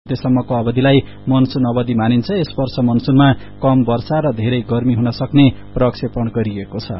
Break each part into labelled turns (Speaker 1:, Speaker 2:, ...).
Speaker 1: त्यसम्मको अवधिलाई मनसुन अवधि मानिन्छ। यस वर्ष मनसुनमा कम वर्षा र धेरै गर्मी हुन सक्ने प्रक्षेपण गरिएको छ।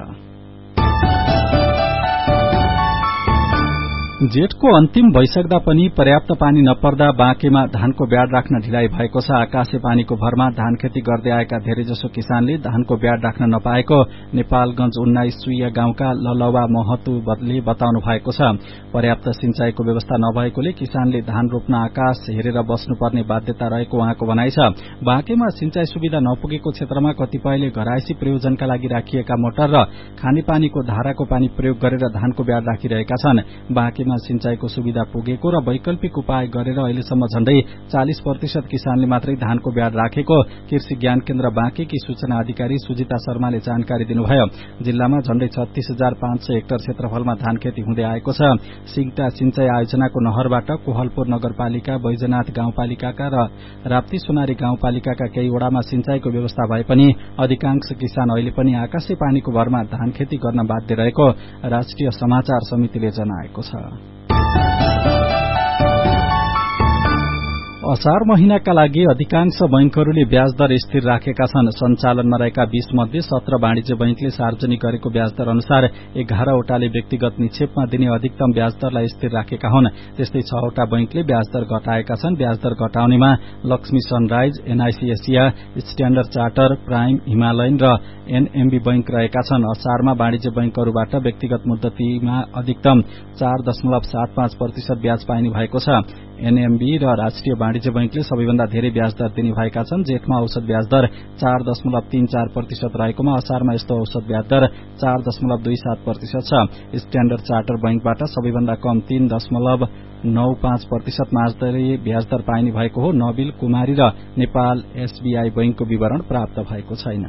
Speaker 1: जेठको अन्तिम भइसक्दा पनि पर्याप्त पानी नपर्दा बाँकेमा धानको ब्याड राख्न ढिलाइ भएको छ। आकाशे पानीको भरमा धान खेती गर्दै आएका धेरैजसो किसानले धानको ब्याड राख्न नपाएको नेपालगंज 19 सुइया गाउँका ललवा महतुले बताउनु भएको छ। पर्याप्त सिंचाईको व्यवस्था नभएकोले किसानले धान रोप्न आकाश हेरेर बस्नुपर्ने बाध्यता रहेको उहाँको भनाइ छ। बाँकेमा सिंचाई सुविधा नपुगेको क्षेत्रमा कतिपयले घरायसी प्रयोजनका लागि राखिएका मोटर र खानेपानीको धाराको पानी प्रयोग गरेर धानको ब्याड राखिरहेका छन्। बाँकेमा सिंचाईको सुविधा पुगेको र वैकल्पिक उपाय गरेर अहिलेसम्म झण्डै 40% किसानले मात्रै धानको ब्याड राखेको कृषि ज्ञान केन्द्र बाँकेकी सूचना अधिकारी सुजिता शर्माले जानकारी दिनुभयो। जिल्लामा झण्डै 36,500 हेक्टर क्षेत्रफलमा धान खेती हुँदै आएको छ। सिंगटा सिंचाई आयोजनाको नहरबाट कोहलपुर नगरपालिका, बैजनाथ गाउँपालिकाका र राप्ती सोनारी गाउँपालिकाका केही वडामा सिंचाईको व्यवस्था भए पनि अधिकांश किसान अहिले पनि आकाशे पानीको भरमा धान खेती गर्न बाध्य रहेको राष्ट्रिय समाचार समितिले जनाएको छ। असार महिनाका लागि अधिकांश बैंकहरूले ब्याज दर स्थिर राखेका छन्। सञ्चालनमा रहेका 20 मध्ये 17 वाणिज्य बैंकले सार्वजनिक गरेको ब्याज दर अनुसार 11 वटाले व्यक्तिगत निक्षेपमा दिने अधिकतम ब्याज दरलाई स्थिर राखेका हुन्। त्यस्तै 6 वटा बैंकले ब्याज दर घटाएका छन्। ब्याज दर घटाउनेमा Lakshmi sunrise, NIC Asia, standard charter, prime, Himalayan र NMB बैंक रहेका छन्। असारमा वाणिज्य बैंकहरूबाट व्यक्तिगत मुद्दतीमा अधिकतम 4.75% ब्याज पाइने भएको छ। NMB र राष्ट्रिय वाणिज्य बैंकले सबैभन्दा धेरै ब्याज दर दिने भएका छन्। जेठमा औसत ब्याज दर 4.34% रहेकोमा असारमा यस्तो औसत ब्याज दर 4.27% छ। स्ट्याण्डर्ड चार्टर बैंकबाट सबैभन्दा कम 3.95% माझदरी ब्याज दर पाइने भएको हो। नबिल, कुमारी र नेपाल SBI बैंकको विवरण प्राप्त भएको छैन।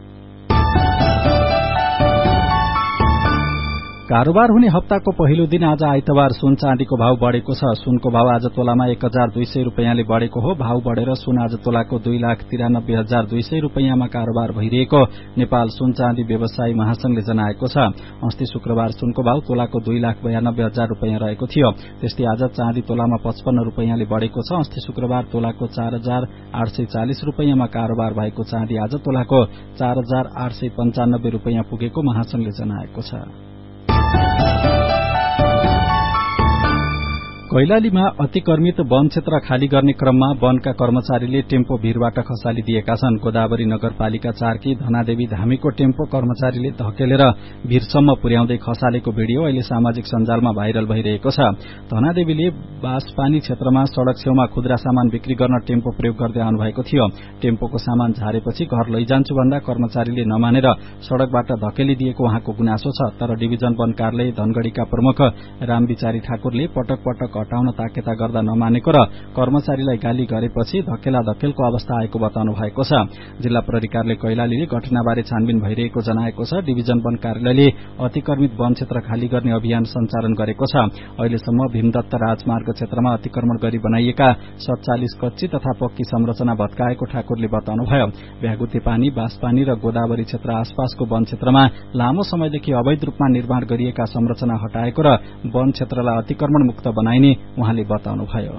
Speaker 1: कारोबार हुने हप्ताको पहिलो दिन आज आइतबार सुन चाँदीको भाव बढ़ेको छ। सुनको भाव आज तोलामा 1,200 रुपैयाँले बढ़ेको हो। भाव बढ़ेर सुन आज तोलाको 2,93,200 रुपैयाँमा कारोबार भइरहेको नेपाल सुन चाँदी व्यवसायी महासंघले जनाएको छ। अस्ति शुक्रबार सुनको भाव तोलाको 2,92,000 रुपैयाँ रहेको थियो। त्यस्तै आज चाँदी तोलामा 55 रुपैयाँले बढ़ेको छ। अस्ति शुक्रबार तोलाको 4,840 रुपैयाँमा कारोबार भएको चाँदी आज तोलाको 4,895 रुपैयाँ पुगेको महासंघले जनाएको छ। कैलालीमा अतिक्रमित वन क्षेत्र खाली गर्ने क्रममा वनका कर्मचारीले टेम्पो भीरबाट खसालिदिएका छन्। गोदावरी नगरपालिका 4 की धनादेवी धामीको टेम्पो कर्मचारीले धकेलेर भीरसम्म पुर्याउँदै खसालेको भिडियो अहिले सामाजिक सञ्जालमा भाइरल भइरहेको छ। धनादेवीले बासपानी क्षेत्रमा सड़क छेउमा खुद्रा सामान बिक्री गर्न टेम्पो प्रयोग गर्दै आउनु भएको थियो। टेम्पोको सामान झारेपछि घर लैजान्छु भन्दा कर्मचारीले नमानेर सड़कबाट धकेलिदिएको उहाँको गुनासो छ। तर डिभिजन वन कार्यालय धनगढ़ीका प्रमुख रामविचारी ठाकुरले पटक पटक हटाउन ताकेता गर्दा नमानेको र कर्मचारीलाई गाली गरेपछि धकेलको अवस्था आएको बताउनु भएको छ। जिल्ला प्रहरी कार्यालय कैलालीले घटनाबारे छानबिन भइरहेको जनाएको छ। डिभिजन वन कार्यालयले अतिक्रमित वन क्षेत्र खाली गर्ने अभियान सञ्चालन गरेको छ। अहिलेसम्म भीमदत्त राजमार्ग क्षेत्रमा अतिक्रमण गरी बनाइएका 47 कच्ची तथा पक्की संरचना भत्काएको ठाकुरले बताउनुभयो। भ्यागुते पानी, बासपानी र गोदावरी क्षेत्र आसपासको वन क्षेत्रमा लामो समयदेखि अवैध रूपमा निर्माण गरिएका संरचना हटाएको र वन क्षेत्रलाई अतिक्रमण मुक्त बनाइने उहाँले बताउनुभयो।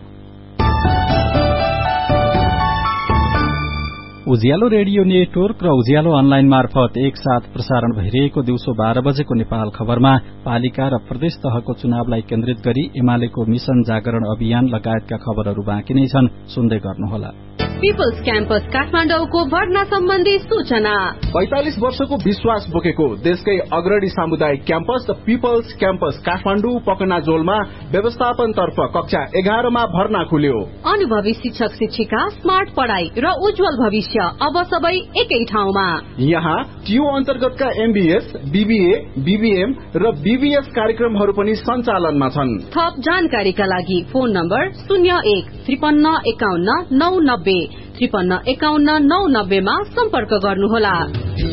Speaker 1: उज्यालो रेडियो नेटवर्क र उज्यालो अनलाइन मार्फत एकसाथ प्रसारण भइरहेको दिउँसो 12 बजेको नेपाल खबरमा पालिका र प्रदेश तहको चुनावलाई केन्द्रित गरी एमालेको मिशन जागरण अभियान लगायतका खबरहरू बाँकी नै छन्। सुन्दै गर्नुहोला।
Speaker 2: पीपल्स क्याम्पस काठमाडौँको भर्ना सम्बन्धी सूचना।
Speaker 3: 45 वर्षको विश्वास बोकेको देशकै अग्रणी सामुदायिक campus the peoples campus Kathmandu पकनाजोलमा व्यवस्थापन तर्फ कक्षा 11 मा भर्ना खुल्यो।
Speaker 2: अनुभवी शिक्षक शिक्षिका, स्मार्ट पढ़ाई र उज्जवल भविष्य अब सबै एकै ठाउँमा। यहाँ
Speaker 3: TU अन्तर्गतका MBS, BBA, BBM र BBS कार्यक्रमहरू पनि सञ्चालनमा छन्।
Speaker 2: थप जानकारीका लागि फोन नम्बर 01-5351-990 5351-990 मा सम्पर्क गर्नुहोला।